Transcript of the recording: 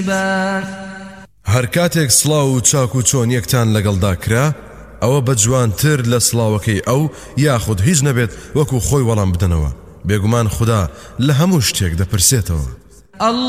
هەر کاتێک سڵاو و چاک و چۆن یەکتان لەگەڵدا کرا ئەوە بە جوانتر لە سڵاوەکەی ئەو یاخود هیچ نەبێت وەکو خۆی وەڵام بدەنەوە. بێگومان خوددا لە هەموو شتێک دەپرسێتەوە.